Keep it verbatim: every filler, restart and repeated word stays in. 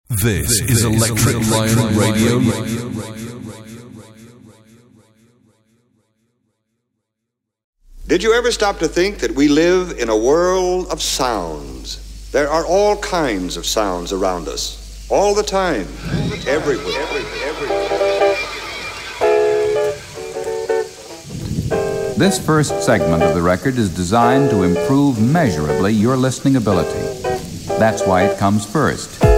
This is Electric Lion Radio. Did you ever stop to think that we live in a world of sounds? There are all kinds of sounds around us, all the time, all the time. everywhere, everywhere, everywhere. This first segment of the record is designed to improve measurably your listening ability. That's why it comes first.